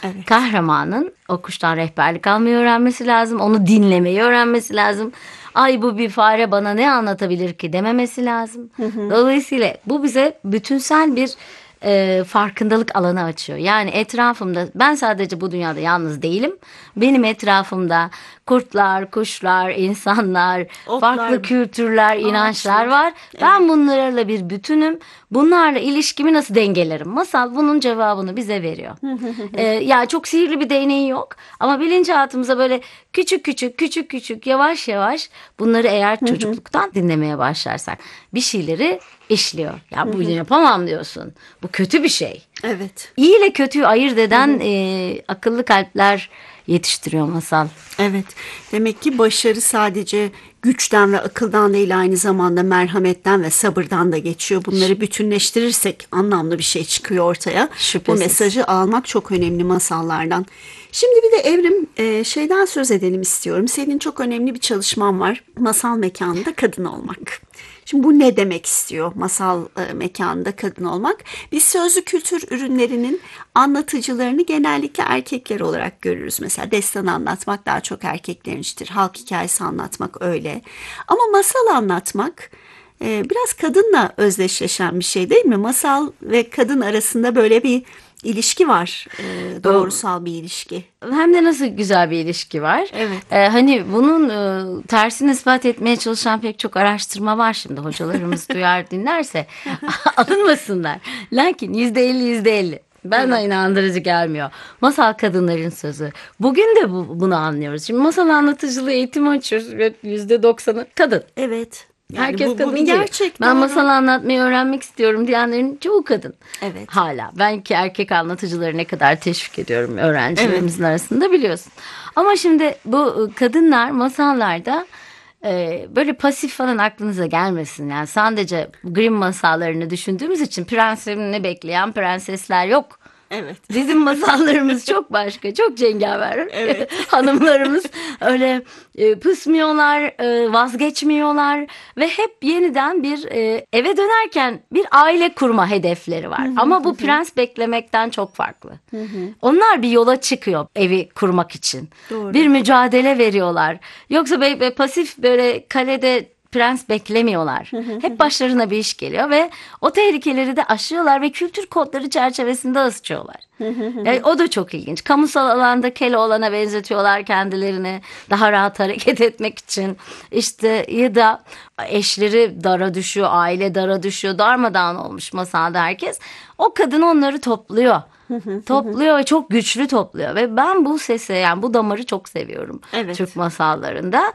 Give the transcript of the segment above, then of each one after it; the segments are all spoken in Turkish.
Evet. Kahramanın o kuştan rehberlik almayı öğrenmesi lazım. Onu dinlemeyi öğrenmesi lazım. Ay bu bir fare bana ne anlatabilir ki dememesi lazım. Dolayısıyla bu bize bütünsel bir farkındalık alanı açıyor. Yani etrafımda ben sadece bu dünyada yalnız değilim. Benim etrafımda kurtlar, kuşlar, insanlar, Otlar, farklı kültürler, inançlar ağaçlar. var. Ben bunlarla bir bütünüm. Bunlarla ilişkimi nasıl dengelerim? Masal bunun cevabını bize veriyor. Ya çok sihirli bir değneği yok. Ama bilinçaltımıza böyle küçük küçük yavaş yavaş bunları eğer çocukluktan dinlemeye başlarsak bir şeyleri işliyor. Ya bunu yapamam diyorsun. Bu kötü bir şey. Evet. İyi ile kötüyü ayırt eden akıllı kalpler yetiştiriyor masal. Evet. Demek ki başarı sadece güçten ve akıldan değil, aynı zamanda merhametten ve sabırdan da geçiyor. Bunları bütünleştirirsek anlamlı bir şey çıkıyor ortaya. Şüphesiz. Bu mesajı almak çok önemli masallardan. Şimdi bir de Evrim, şeyden söz edelim istiyorum. Senin çok önemli bir çalışman var. Masal mekanında kadın olmak. Şimdi bu ne demek istiyor masal mekanında kadın olmak? Biz sözlü kültür ürünlerinin anlatıcılarını genellikle erkekler olarak görürüz. Mesela destan anlatmak daha çok erkeklerin işidir. Halk hikayesi anlatmak öyle. Ama masal anlatmak biraz kadınla özdeşleşen bir şey değil mi? Masal ve kadın arasında böyle bir ilişki var. Doğrusal bir ilişki. Hem de nasıl güzel bir ilişki var. Evet. Hani bunun tersini ispat etmeye çalışan pek çok araştırma var şimdi. Hocalarımız duyar dinlerse alınmasınlar. Lakin %50. Bana inandırıcı gelmiyor. Masal kadınların sözü. Bugün de bunu anlıyoruz. Şimdi masal anlatıcılığı eğitimi açıyoruz ve %90'ı kadın. Evet. Yani Herkes bu kadın bir değil. gerçek. Ben doğru. masal anlatmayı öğrenmek istiyorum diyenlerin çoğu kadın. Evet. Hala. Ben ki erkek anlatıcıları ne kadar teşvik ediyorum öğrencilerimizin arasında biliyorsun. Ama şimdi bu kadınlar masallarda böyle pasif falan aklınıza gelmesin. Yani sadece Grimm masallarını düşündüğümüz için prensini bekleyen prensesler yok. Evet. Bizim masallarımız çok başka, çok cengaver. Evet. Hanımlarımız öyle pısmıyorlar, vazgeçmiyorlar ve hep yeniden bir eve dönerken bir aile kurma hedefleri var. Ama bu prens beklemekten çok farklı. Onlar bir yola çıkıyor evi kurmak için. Doğru. Bir mücadele veriyorlar. Yoksa pasif böyle kalede prens beklemiyorlar. Hep başlarına bir iş geliyor ve o tehlikeleri de aşıyorlar ve kültür kodları çerçevesinde ısıtıyorlar. Yani o da çok ilginç. Kamusal alanda Keloğlan'a benzetiyorlar kendilerini daha rahat hareket etmek için. İşte ya da eşleri dara düşüyor, aile dara düşüyor, darmadağın olmuş masalda herkes. O kadın onları topluyor. Topluyor ve çok güçlü topluyor ve ben bu sesi yani bu damarı çok seviyorum. Evet. Türk masallarında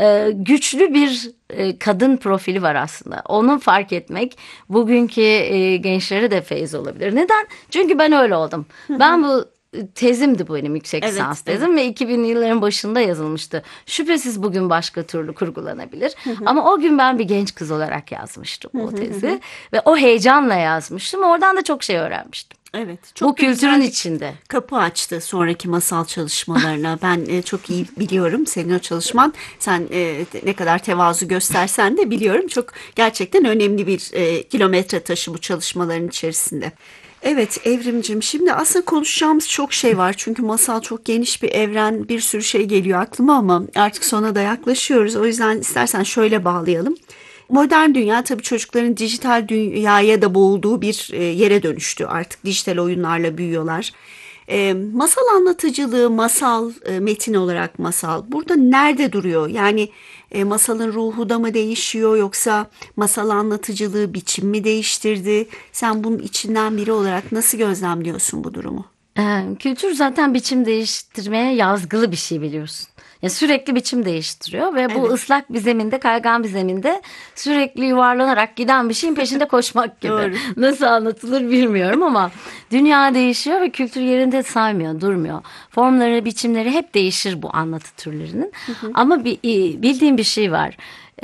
güçlü bir kadın profili var aslında. Onu fark etmek bugünkü gençlere de feyz olabilir. Neden? Çünkü ben öyle oldum. Ben bu tezimdi bu benim yüksek lisans tezim ve 2000'li yılların başında yazılmıştı. Şüphesiz bugün başka türlü kurgulanabilir. Ama o gün ben bir genç kız olarak yazmıştım o tezi ve o heyecanla yazmıştım. Oradan da çok şey öğrenmiştim. Evet. Bu da kültürün güzel bir içinde. kapı açtı sonraki masal çalışmalarına. Ben çok iyi biliyorum senin o çalışman. Sen ne kadar tevazu göstersen de biliyorum. Çok gerçekten önemli bir kilometre taşı bu çalışmaların içerisinde. Evet Evrimcim, şimdi aslında konuşacağımız çok şey var. Çünkü masal çok geniş bir evren, bir sürü şey geliyor aklıma ama artık sona da yaklaşıyoruz. O yüzden istersen şöyle bağlayalım. Modern dünya tabii çocukların dijital dünyaya da boğulduğu bir yere dönüştü. Artık dijital oyunlarla büyüyorlar. Masal anlatıcılığı, masal, metin olarak masal burada nerede duruyor? Yani masalın ruhu da mı değişiyor yoksa masal anlatıcılığı biçim mi değiştirdi? Sen bunun içinden biri olarak nasıl gözlemliyorsun bu durumu? Kültür zaten biçim değiştirmeye yazgılı bir şey biliyorsun. Ya sürekli biçim değiştiriyor ve bu ıslak bir zeminde, kaygan bir zeminde sürekli yuvarlanarak giden bir şeyin peşinde koşmak gibi. Doğru. Nasıl anlatılır bilmiyorum ama dünya değişiyor ve kültür yerinde saymıyor, durmuyor. Formları, biçimleri hep değişir bu anlatı türlerinin. Ama bildiğim bir şey var.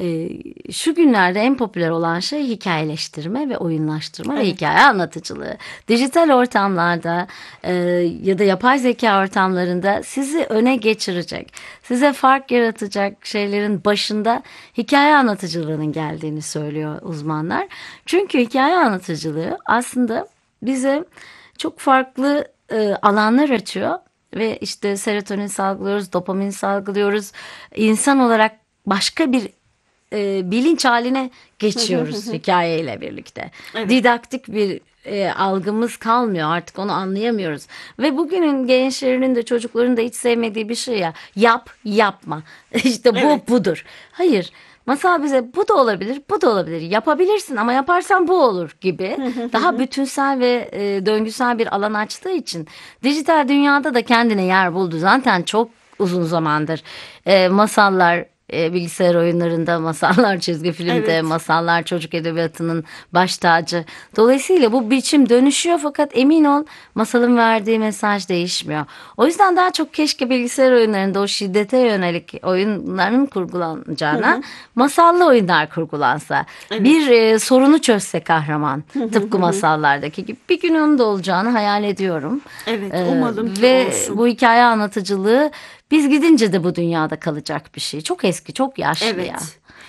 Şu günlerde en popüler olan şey hikayeleştirme ve oyunlaştırma ve hikaye anlatıcılığı. Dijital ortamlarda ya da yapay zeka ortamlarında sizi öne geçirecek, size fark yaratacak şeylerin başında hikaye anlatıcılığının geldiğini söylüyor uzmanlar. Çünkü hikaye anlatıcılığı aslında bize çok farklı alanlar açıyor ve işte serotonin salgılıyoruz, dopamin salgılıyoruz. İnsan olarak başka bir bilinç haline geçiyoruz hikayeyle birlikte. Evet. Didaktik bir algımız kalmıyor, artık onu anlayamıyoruz. Ve bugünün gençlerinin de çocukların da hiç sevmediği bir şey ya, yap yapma işte bu Evet. budur. Hayır, masal bize bu da olabilir, bu da olabilir, yapabilirsin ama yaparsan bu olur gibi daha bütünsel ve döngüsel bir alan açtığı için dijital dünyada da kendine yer buldu. Zaten çok uzun zamandır masallar, bilgisayar oyunlarında, masallar çizgi filmde, Evet. masallar çocuk edebiyatının baş tacı. Dolayısıyla bu biçim dönüşüyor, fakat emin ol masalın verdiği mesaj değişmiyor. O yüzden daha çok keşke bilgisayar oyunlarında o şiddete yönelik oyunların kurgulanacağına masallı oyunlar kurgulansa. Evet. Bir sorunu çözse kahraman, tıpkı masallardaki gibi. Bir gün onun da olacağını hayal ediyorum. Evet, umalım ki Ve olsun. bu hikaye anlatıcılığı biz gidince de bu dünyada kalacak bir şey. Çok eski, çok yaşlı Evet. ya.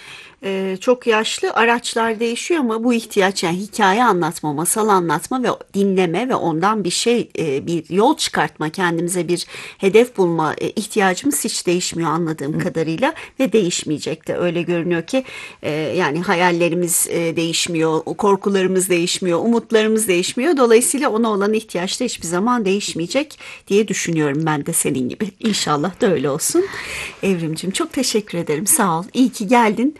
Çok yaşlı, araçlar değişiyor ama bu ihtiyaç, yani hikaye anlatma, masal anlatma ve dinleme ve ondan bir şey, bir yol çıkartma, kendimize bir hedef bulma ihtiyacımız hiç değişmiyor anladığım kadarıyla ve değişmeyecek de. Öyle görünüyor ki yani hayallerimiz değişmiyor, korkularımız değişmiyor, umutlarımız değişmiyor. Dolayısıyla ona olan ihtiyaç da hiçbir zaman değişmeyecek diye düşünüyorum ben de senin gibi. İnşallah da öyle olsun. Evrimcim, çok teşekkür ederim. Sağ ol. İyi ki geldin.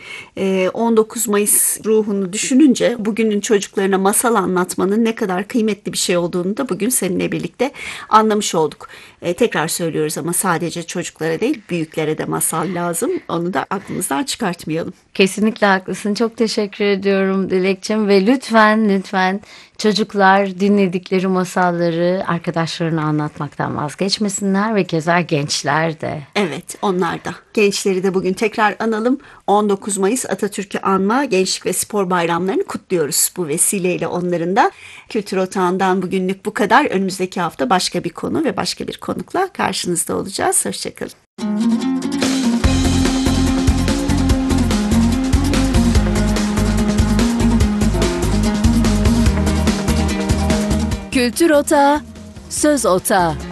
19 Mayıs ruhunu düşününce bugünün çocuklarına masal anlatmanın ne kadar kıymetli bir şey olduğunu da bugün seninle birlikte anlamış olduk. Tekrar söylüyoruz ama sadece çocuklara değil, büyüklere de masal lazım. Onu da aklımızdan çıkartmayalım. Kesinlikle haklısın. Çok teşekkür ediyorum Dilekçim ve lütfen çocuklar dinledikleri masalları arkadaşlarına anlatmaktan vazgeçmesinler ve keza gençler de. Evet, onlar da. Gençleri de bugün tekrar analım. 19 Mayıs Atatürk'ü anma, Gençlik ve Spor bayramlarını kutluyoruz bu vesileyle onların da. Kültür Otağı'ndan bugünlük bu kadar. Önümüzdeki hafta başka bir konu ve başka bir konukla karşınızda olacağız. Hoşçakalın. Kültür Otağı, Söz Otağı.